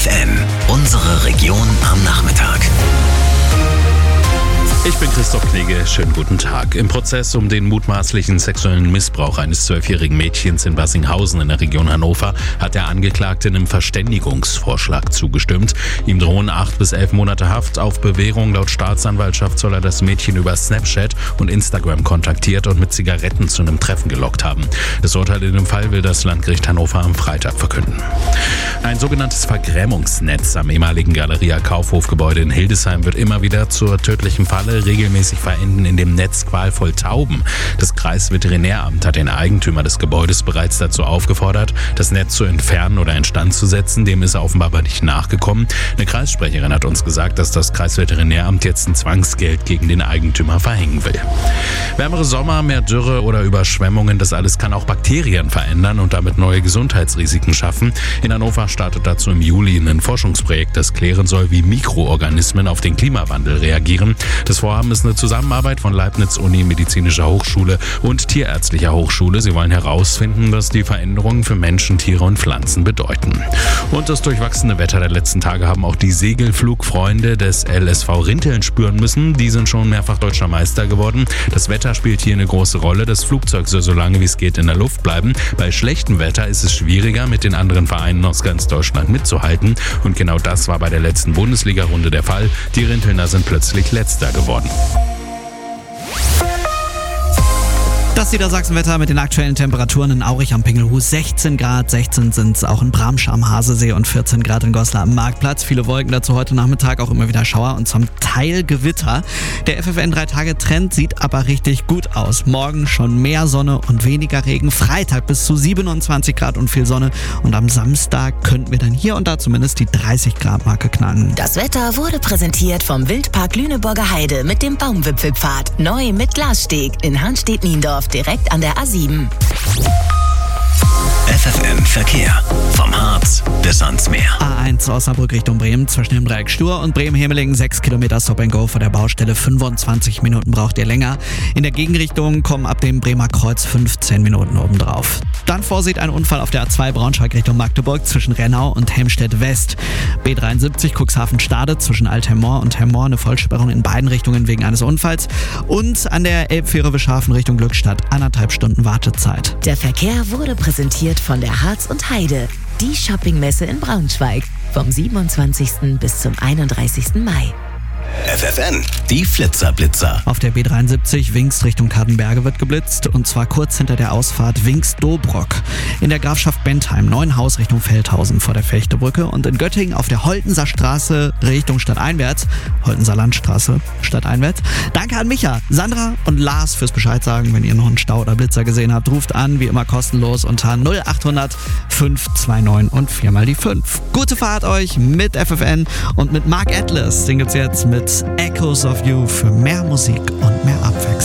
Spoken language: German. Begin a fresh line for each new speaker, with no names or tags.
FFN, unsere Region am Nachmittag.
Ich bin Christoph Knege, schönen guten Tag. Im Prozess um den mutmaßlichen sexuellen Missbrauch eines 12-jährigen Mädchens in Bassinghausen in der Region Hannover hat der Angeklagte einem Verständigungsvorschlag zugestimmt. Ihm drohen 8 bis 11 Monate Haft auf Bewährung. Laut Staatsanwaltschaft soll er das Mädchen über Snapchat und Instagram kontaktiert und mit Zigaretten zu einem Treffen gelockt haben. Das Urteil in dem Fall will das Landgericht Hannover am Freitag verkünden. Ein sogenanntes Vergrämungsnetz am ehemaligen Galeria Kaufhofgebäude in Hildesheim wird immer wieder zur tödlichen Falle. Regelmäßig verenden in dem Netz qualvoll Tauben. Das Kreisveterinäramt hat den Eigentümer des Gebäudes bereits dazu aufgefordert, das Netz zu entfernen oder instand zu setzen. Dem ist er offenbar aber nicht nachgekommen. Eine Kreissprecherin hat uns gesagt, dass das Kreisveterinäramt jetzt ein Zwangsgeld gegen den Eigentümer verhängen will. Wärmere Sommer, mehr Dürre oder Überschwemmungen, das alles kann auch Bakterien verändern und damit neue Gesundheitsrisiken schaffen. In Hannover startet dazu im Juli ein Forschungsprojekt, das klären soll, wie Mikroorganismen auf den Klimawandel reagieren. Das Vorhaben ist eine Zusammenarbeit von Leibniz-Uni, Medizinischer Hochschule und Tierärztlicher Hochschule. Sie wollen herausfinden, was die Veränderungen für Menschen, Tiere und Pflanzen bedeuten. Und das durchwachsene Wetter der letzten Tage haben auch die Segelflugfreunde des LSV Rinteln spüren müssen. Die sind schon mehrfach deutscher Meister geworden. Das Wetter spielt hier eine große Rolle. Das Flugzeug soll so lange wie es geht in der Luft bleiben. Bei schlechtem Wetter ist es schwieriger, mit den anderen Vereinen aus ganz Deutschland mitzuhalten. Und genau das war bei der letzten Bundesliga-Runde der Fall. Die Rintelner sind plötzlich Letzter geworden.
Das Niedersachsenwetter mit den aktuellen Temperaturen in Aurich am Pingelhus. 16 Grad, 16 sind es auch in Bramsch am Hasesee und 14 Grad in Goslar am Marktplatz. Viele Wolken dazu heute Nachmittag, auch immer wieder Schauer und zum Teil Gewitter. Der FFN 3-Tage-Trend sieht aber richtig gut aus. Morgen schon mehr Sonne und weniger Regen. Freitag bis zu 27 Grad und viel Sonne. Und am Samstag könnten wir dann hier und da zumindest die 30 Grad Marke knacken.
Das Wetter wurde präsentiert vom Wildpark Lüneburger Heide mit dem Baumwipfelpfad. Neu mit Glassteg in Hanstedt-Niendorf. Direkt an der A7.
FFN Verkehr. Vom Harz bis ans Meer.
A1 Osnabrück Richtung Bremen zwischen dem Dreieck Stur und Bremen-Hemelingen 6 Kilometer Stop and Go vor der Baustelle. 25 Minuten braucht ihr länger. In der Gegenrichtung kommen ab dem Bremer Kreuz 15 Minuten obendrauf. Dann vorsieht ein Unfall auf der A2 Braunschweig Richtung Magdeburg zwischen Rennau und Helmstedt West. B73 Cuxhaven-Stade zwischen Alt-Hemmoor und Hemmoor eine Vollsperrung in beiden Richtungen wegen eines Unfalls. Und an der Elbfähre-Wischhafen Richtung Glückstadt 1,5 Stunden Wartezeit.
Der Verkehr wurde präsentiert von der Harz und Heide. Die Shoppingmesse in Braunschweig. Vom 27. bis zum 31. Mai.
FFN, die Flitzer-Blitzer.
Auf der B73 Wingst Richtung Kadenberge wird geblitzt und zwar kurz hinter der Ausfahrt Wingst-Dobrock. In der Grafschaft Bentheim Neuenhaus Richtung Feldhausen vor der Fechtebrücke und in Göttingen auf der Holtenser Straße Richtung Stadteinwärts. Holtenser Landstraße Stadteinwärts. Danke an Micha, Sandra und Lars fürs Bescheid sagen, wenn ihr noch einen Stau oder Blitzer gesehen habt. Ruft an, wie immer kostenlos unter 0800 529 und 4 mal die 5. Gute Fahrt euch mit FFN und mit Mark Atlas. Den gibt's jetzt mit Echoes of You für mehr Musik und mehr Abwechslung.